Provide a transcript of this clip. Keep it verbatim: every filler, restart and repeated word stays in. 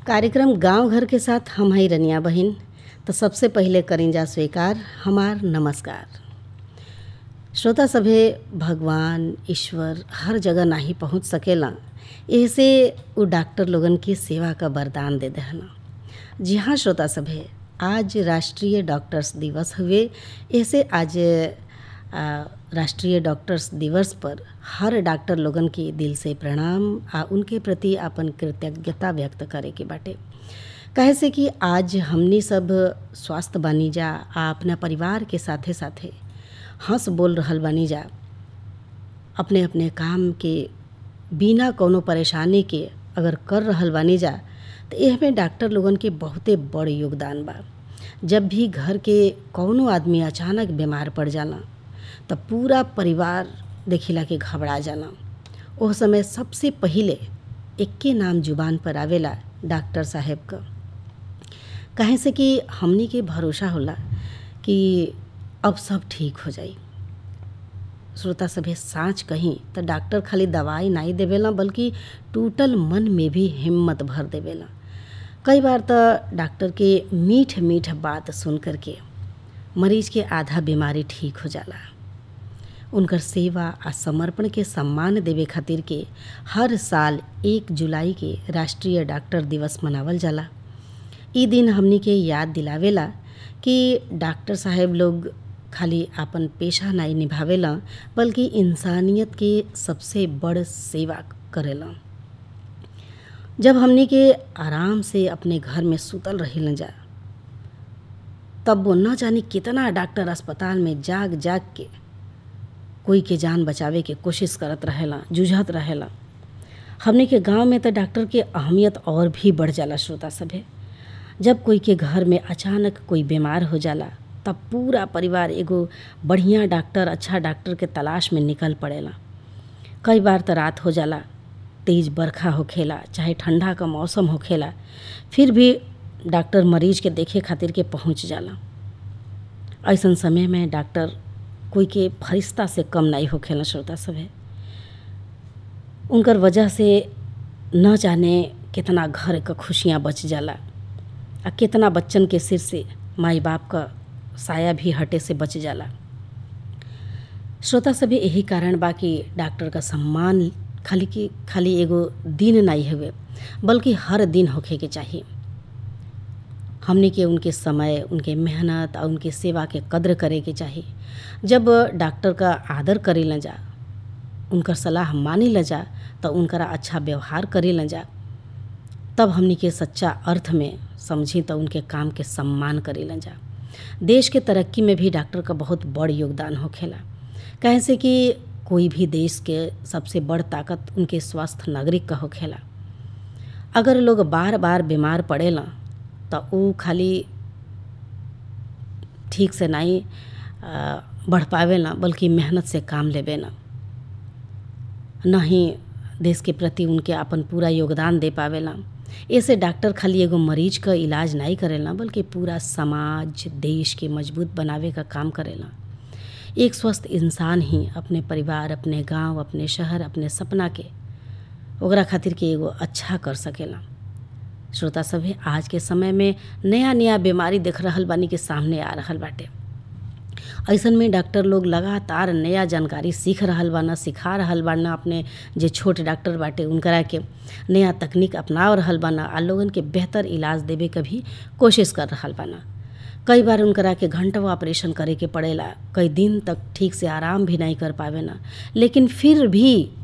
कार्यक्रम गांव घर के साथ हम हई रनिया बहिन। तो सबसे पहले करेंजा स्वीकार हमार नमस्कार। श्रोता सभे भगवान ईश्वर हर जगह नाही पहुंच सकेला, ऐसे वो डॉक्टर लोगन की सेवा का वरदान दे देना। जी हाँ श्रोता सभे, आज राष्ट्रीय डॉक्टर्स दिवस हुए। ऐसे आज आ, राष्ट्रीय डॉक्टर्स दिवस पर हर डॉक्टर लोगन की दिल से प्रणाम आ उनके प्रति अपन कृतज्ञता व्यक्त करे के बाटे। कहे से कि आज हमनी सब स्वस्थ बानी जा, आ अपना परिवार के साथे साथे हंस बोल रहल बानी जा। अपने अपने काम के बिना कोनो परेशानी के अगर कर रहल बानी जा तो एहमे डॉक्टर लोगन के बहुते बड़ योगदान बा। जब भी घर के कौनो आदमी अचानक बीमार पड़ जाला तो पूरा परिवार देखिला के घबरा जाला। ओह समय सबसे पहिले एक्के नाम जुबान पर आवेला, डॉक्टर साहेब का। कहे से कि हमनी के भरोसा होला कि अब सब ठीक हो जाई। श्रोता सभे साँच कहीं तो डॉक्टर खाली दवाई नहीं देवेला, बल्कि टूटल मन में भी हिम्मत भर देवेला। कई बार तो डॉक्टर के मीठ मीठ बात सुन करके मरीज के आधा बीमारी ठीक हो जाला। उनकर सेवा आ समर्पण के सम्मान देवे खातिर के हर साल एक जुलाई के राष्ट्रीय डॉक्टर दिवस मनावल जाला। ई दिन हमनी के याद दिलावेला कि डॉक्टर साहेब लोग खाली अपन पेशा नहीं निभावेला, बल्कि इंसानियत के सबसे बड़ सेवा करेला। जब हमनी के आराम से अपने घर में सुतल रहेलन जा, तब वो न जाने कितना डॉक्टर अस्पताल में जाग जाग के कोई के जान बचावे के कोशिश करत रहेला, जूझत रहेला। हमने के गांव में तो डॉक्टर के अहमियत और भी बढ़ जाला। श्रोता सभे, जब कोई के घर में अचानक कोई बीमार हो जाला तब पूरा परिवार एगो बढ़िया डॉक्टर, अच्छा डॉक्टर के तलाश में निकल पड़ेला। कई बार तो रात हो जाला, तेज बरखा होखेला, चाहे ठंडा का मौसम होखेला, फिर भी डॉक्टर मरीज के देखे खातिर के पहुंच जाला। ऐसन समय में डॉक्टर कोई के फरिश्ता से कम नहीं होखेला। श्रोता सभे, उनकर वजह से न जाने कितना घर का खुशियाँ बच जाला, आ कितना बच्चन के सिर से माई बाप का साया भी हटे से बच जाला। श्रोता सभे, यही कारण बा कि डॉक्टर का सम्मान खाली कि खाली एगो दिन नहीं हुए, बल्कि हर दिन होखे के चाहिए। हमने के उनके समय, उनके मेहनत और उनके सेवा के कद्र करे के चाहिए। जब डॉक्टर का आदर करे ल जा, उनकर सलाह मानी ल जा, तो उनकरा अच्छा व्यवहार करे ल जा, तब हमने के सच्चा अर्थ में समझी तो उनके काम के सम्मान करे ल जा। देश के तरक्की में भी डॉक्टर का बहुत बड़ योगदान होखेला। कहे से कि कोई भी देश के सबसे बड़ ताकत उनके स्वस्थ नागरिक का होखेला। अगर लोग बार बार बीमार पड़ेला तो वो खाली ठीक से नहीं बढ़ पावेला, बल्कि मेहनत से काम लेवेला। नहीं देश के प्रति उनके अपन पूरा योगदान दे पावेला। ऐसे डॉक्टर खाली एगो मरीज का इलाज नहीं करेला, बल्कि पूरा समाज, देश के मजबूत बनावे का काम करेला। एक स्वस्थ इंसान ही अपने परिवार, अपने गांव, अपने शहर, अपने सपना के ओकरा खातिर के एगो अच्छा कर सकेला। श्रोता सभे, आज के समय में नया नया बीमारी देख रहल बानी के सामने आ रहल बाटे। ऐसन में डॉक्टर लोग लगातार नया जानकारी सीख रहल बाना, सिखा रहल बाना। अपने जे छोट डॉक्टर बाटे उनकरा के नया तकनीक अपनाव रहल बाना, आ लोगन के बेहतर इलाज देवे के भी कोशिश कर रहल बाना। कई बार उनकरा के घंटों ऑपरेशन करे के पड़ेला, कई दिन तक ठीक से आराम भी नहीं कर पावेना, लेकिन फिर भी